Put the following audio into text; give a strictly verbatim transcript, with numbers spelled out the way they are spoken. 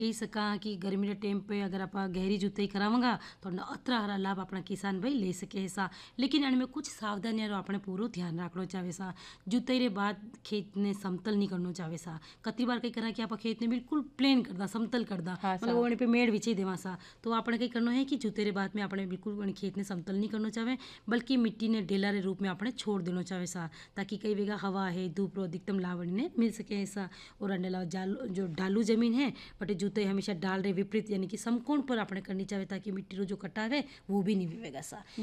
कही सका कि गर्मी के टाइम पे अगर आप गहरी जुताई करावगा तो न अतरा हरा लाभ अपना किसान भाई ले सके है सा। लेकिन इनमें कुछ सावधानियां रो अपने पूरो ध्यान रखना चाहे सा। जुताई रे बाद खेत ने समतल नहीं करना चाहे सा। कती बार कई करा कि आप खेत ने बिल्कुल प्लेन कर दा समतल कर दा हाँ मतलब सा। वहाँ पे मेड़ विछे देवा सा। तो आपने कई करना है कि जुताई रे बाद में अपने बिल्कुल वही खेत ने समतल नहीं करना चाहे बल्कि मिट्टी ने ढेला रे रूप में अपने छोड़ देना चाहे सा। ताकि कई वेगा हवा है धूप रो अधिकतम लावणी ने मिल सके ऐसा। और अंडे जाल जो ढालू जमीन है बटे जुताई हमेशा डाल रे विपरीत यानी कि समकोण पर आपने करनी चाहिए ताकि मिट्टी रो जो कटाव है वो भी नहीं होवेगा सा।